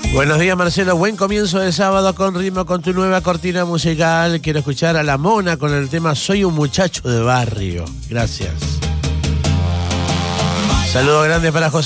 Buenos días, Marcelo. Buen comienzo de sábado con ritmo, con tu nueva cortina musical. Quiero escuchar a La Mona con el tema Soy un muchacho de barrio. Gracias. Saludos grandes para José.